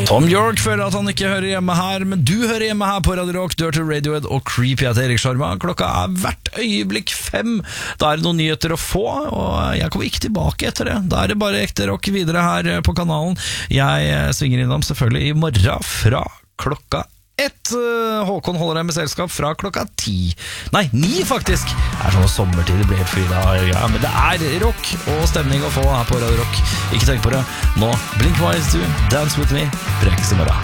Tom York føler at han ikke hører hjemme her, men du hører hjemme her på Radio Rock, Dirty Radiohead og Creepy etter Erik Sjarma. Klokka hvert øyeblikk 5. Da det noen nyheter å få, og jeg kommer ikke tilbake etter det. Da det bare ekte rock videre her på kanalen. Jeg svinger innom selvfølgelig i morgen fra klokka 1. Håkon holder deg med selskap fra klokka 10. Nei, 9 faktisk. Det sånn sommertid, det blir helt fri da. Ja, men det rock og stemning å få her på Radio Rock. Ikke tenk på det. Nå, Blink-182, Dance With Me, prekes i morgen.